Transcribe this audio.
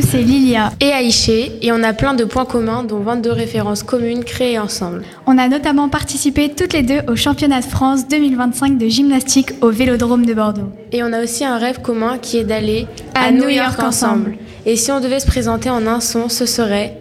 c'est Lilia. Et Aïché, et on a plein de points communs, dont 22 références communes créées ensemble. On a notamment participé toutes les deux au championnat de France 2025 de gymnastique au Vélodrome de Bordeaux. Et on a aussi un rêve commun qui est d'aller à New York ensemble. Et si on devait se présenter en un son, ce serait